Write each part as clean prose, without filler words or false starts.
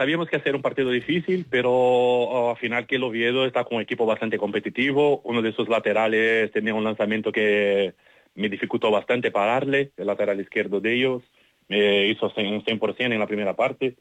sabíamos que hacer un partido difícil, pero al final que el Oviedo está con un equipo bastante competitivo. Uno de sus laterales tenía un lanzamiento que me dificultó bastante pararle, el lateral izquierdo de ellos. Me hizo un 100% en la primera parte.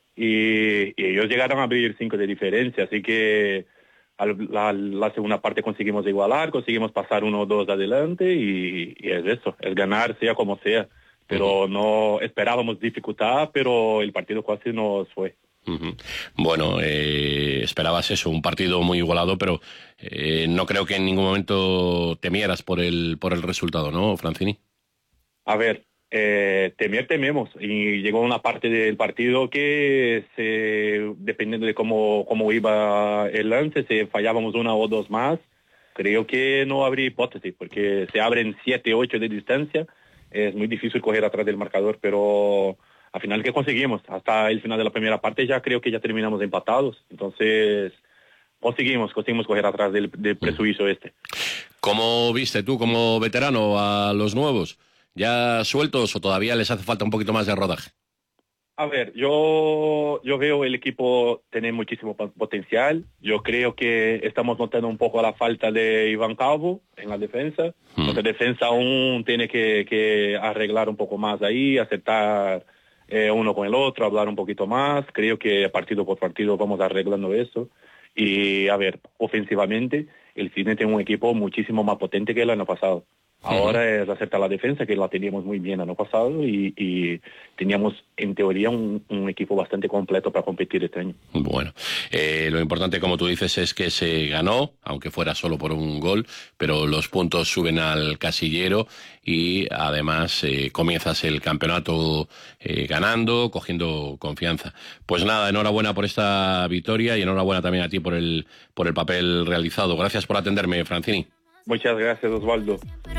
Y ellos llegaron a abrir 5 de diferencia, así que la segunda parte conseguimos igualar, conseguimos pasar 1-2 adelante y es eso, es ganar sea como sea. Pero no esperábamos dificultad, pero el partido casi nos fue. Bueno, esperabas eso, un partido muy igualado, pero no creo que en ningún momento temieras por el resultado, ¿no, Francini? A ver, tememos, y llegó una parte del partido que dependiendo de cómo iba el lance, si fallábamos 1 o 2 más, creo que no habría hipótesis, porque se abren 7, 8 de distancia, es muy difícil coger atrás del marcador, pero al final que conseguimos, hasta el final de la primera parte ya creo que ya terminamos empatados, entonces conseguimos coger atrás del presuizo este. ¿Cómo viste tú como veterano a los nuevos? ¿Ya sueltos o todavía les hace falta un poquito más de rodaje? A ver, yo veo el equipo tener muchísimo potencial. Yo creo que estamos notando un poco la falta de Iván Calvo en la defensa. Nuestra defensa aún tiene que arreglar un poco más ahí, aceptar uno con el otro, hablar un poquito más. Creo que partido por partido vamos arreglando eso. Y a ver, ofensivamente, el Cine tiene un equipo muchísimo más potente que el año pasado. Ahora es aceptar la defensa, que la teníamos muy bien el año pasado, y teníamos, en teoría, un equipo bastante completo para competir este año. Bueno, lo importante, como tú dices, es que se ganó, aunque fuera solo por un gol, pero los puntos suben al casillero y además comienzas el campeonato ganando, cogiendo confianza. Pues nada, enhorabuena por esta victoria y enhorabuena también a ti por el papel realizado. Gracias por atenderme, Francini. Muchas gracias, Osvaldo.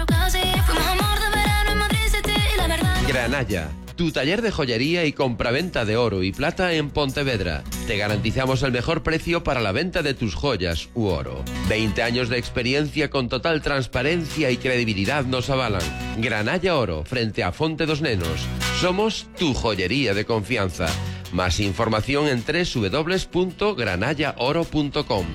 Granalla, tu taller de joyería y compraventa de oro y plata en Pontevedra. Te garantizamos el mejor precio para la venta de tus joyas u oro. 20 años de experiencia con total transparencia y credibilidad nos avalan. Granalla Oro, frente a Fonte dos Nenos. Somos tu joyería de confianza. Más información en www.granallaoro.com.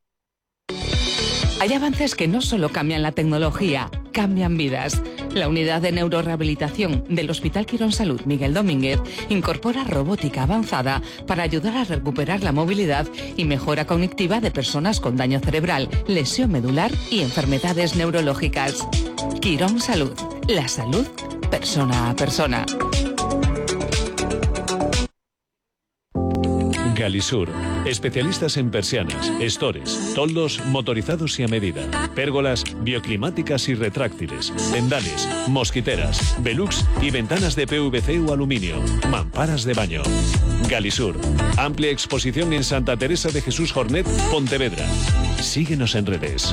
Hay avances que no solo cambian la tecnología, cambian vidas. La unidad de neurorehabilitación del Hospital Quirón Salud Miguel Domínguez incorpora robótica avanzada para ayudar a recuperar la movilidad y mejora cognitiva de personas con daño cerebral, lesión medular y enfermedades neurológicas. Quirón Salud, la salud persona a persona. Galisur, especialistas en persianas, estores, toldos motorizados y a medida, pérgolas bioclimáticas y retráctiles, tendales, mosquiteras, velux y ventanas de PVC o aluminio, mamparas de baño. Galisur, amplia exposición en Santa Teresa de Jesús Jornet, Pontevedra. Síguenos en redes.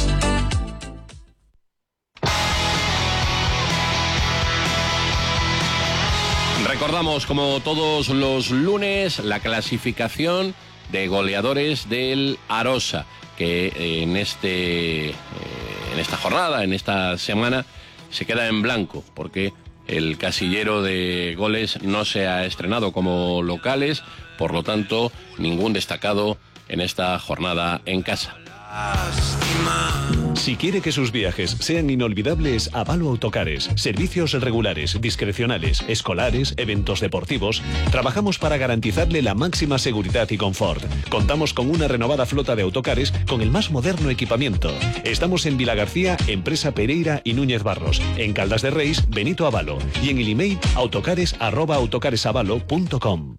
Recordamos, como todos los lunes, la clasificación de goleadores del Arosa, que en esta jornada, en esta semana, se queda en blanco, porque el casillero de goles no se ha estrenado como locales, por lo tanto, ningún destacado en esta jornada en casa. Si quiere que sus viajes sean inolvidables, Avalo Autocares. Servicios regulares, discrecionales, escolares, eventos deportivos. Trabajamos para garantizarle la máxima seguridad y confort. Contamos con una renovada flota de autocares con el más moderno equipamiento. Estamos en Vilagarcía, Empresa Pereira y Núñez Barros. En Caldas de Reis, Benito Avalo. Y en el email autocares@autocaresavalo.com.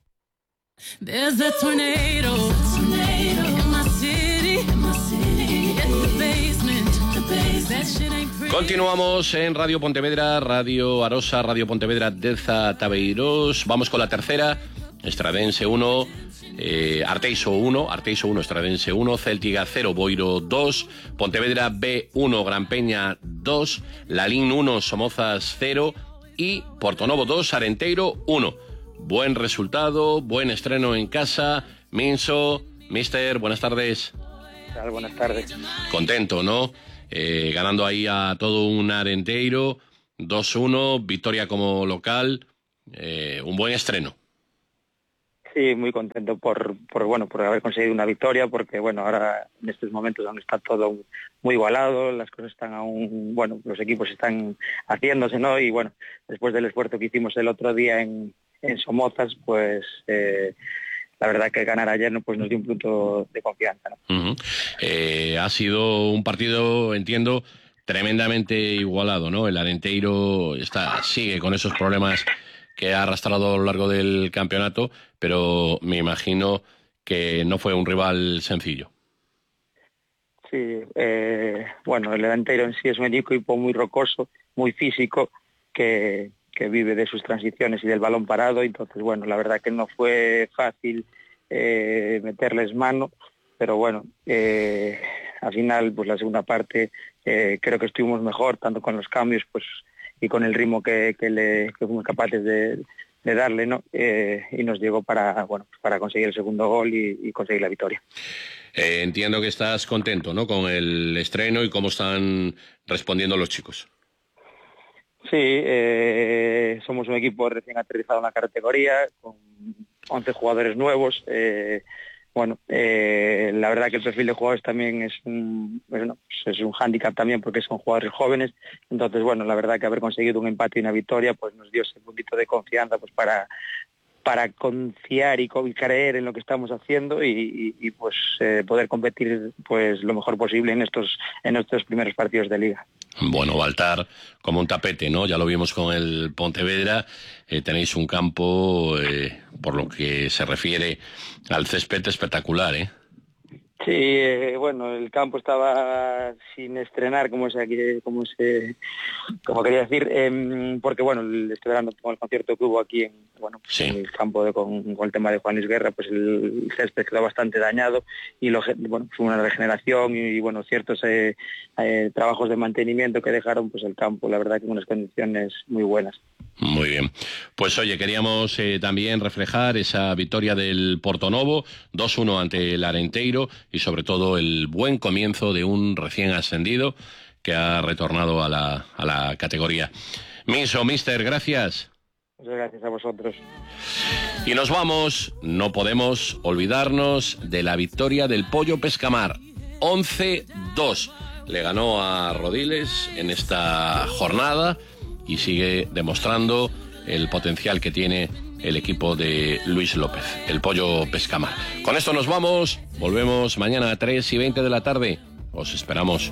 Continuamos en Radio Pontevedra, Radio Arosa, Radio Pontevedra Deza Tabeirós. Vamos con la tercera. Estradense 1, Arteixo 1, Estradense 1, Céltiga 0, Boiro 2, Pontevedra B1, Gran Peña 2, Lalín 1, Somozas 0 y Portonovo 2, Arenteiro 1. Buen resultado, buen estreno en casa. Minso, mister, buenas tardes. ¿Qué tal? Buenas tardes. Contento, ¿no? Ganando ahí a todo un Arenteiro, 2-1, victoria como local, un buen estreno. Sí, muy contento por haber conseguido una victoria, porque bueno, ahora en estos momentos aún está todo muy igualado, las cosas están aún, bueno, los equipos están haciéndose, ¿no? Y bueno, después del esfuerzo que hicimos el otro día en Somozas, pues la verdad que ganar ayer pues nos dio un punto de confianza, ¿no? Ha sido un partido, entiendo, tremendamente igualado, ¿no? El Arenteiro sigue con esos problemas que ha arrastrado a lo largo del campeonato, pero me imagino que no fue un rival sencillo. Sí, bueno, el Arenteiro en sí es un equipo muy rocoso, muy físico, que vive de sus transiciones y del balón parado, entonces bueno, la verdad que no fue fácil meterles mano, pero bueno, al final pues la segunda parte creo que estuvimos mejor, tanto con los cambios pues y con el ritmo que fuimos capaces de darle, ¿no? Y nos llegó para conseguir el segundo gol y conseguir la victoria. Entiendo que estás contento, ¿no?, con el estreno y cómo están respondiendo los chicos. Sí, somos un equipo recién aterrizado en la categoría, con 11 jugadores nuevos. La verdad que el perfil de jugadores también es un hándicap también, porque son jugadores jóvenes. Entonces, bueno, la verdad que haber conseguido un empate y una victoria pues nos dio ese puntito de confianza pues para confiar y creer en lo que estamos haciendo y poder competir pues lo mejor posible en estos primeros partidos de liga. Bueno, Baltar como un tapete, ¿no? Ya lo vimos con el Pontevedra. Tenéis un campo, por lo que se refiere al césped, espectacular, ¿eh? Sí, el campo estaba sin estrenar, como quería decir, porque este verano con el concierto que hubo aquí en el campo con el tema de Juan Luis Guerra, pues el césped quedó bastante dañado y fue una regeneración y ciertos trabajos de mantenimiento que dejaron pues el campo, la verdad que en unas condiciones muy buenas. Muy bien. Pues oye, queríamos también reflejar esa victoria del Portonovo, 2-1 ante el Arenteiro, y sobre todo el buen comienzo de un recién ascendido que ha retornado a la categoría. Mister, gracias. Muchas gracias a vosotros. Y nos vamos, no podemos olvidarnos de la victoria del Pollo Pescamar, 11-2. Le ganó a Rodiles en esta jornada y sigue demostrando el potencial que tiene el equipo de Luis López, el Pollo Pescamar. Con esto nos vamos, volvemos mañana a 3:20 de la tarde. Os esperamos.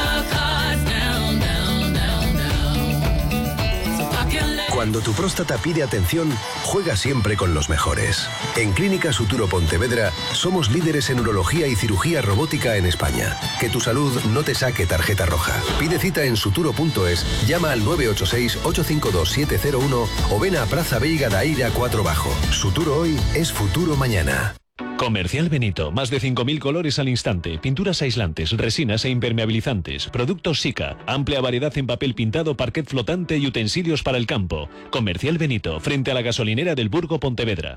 Cuando tu próstata pide atención, juega siempre con los mejores. En Clínica Suturo Pontevedra somos líderes en urología y cirugía robótica en España. Que tu salud no te saque tarjeta roja. Pide cita en suturo.es, llama al 986-852-701 o ven a Praza Veiga da Eira 4 Bajo. Suturo hoy es futuro mañana. Comercial Benito, más de 5.000 colores al instante, pinturas aislantes, resinas e impermeabilizantes, productos Sika, amplia variedad en papel pintado, parquet flotante y utensilios para el campo. Comercial Benito, frente a la gasolinera del Burgo Pontevedra.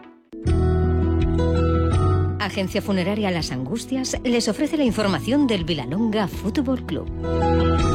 Agencia Funeraria Las Angustias les ofrece la información del Vilalonga Fútbol Club.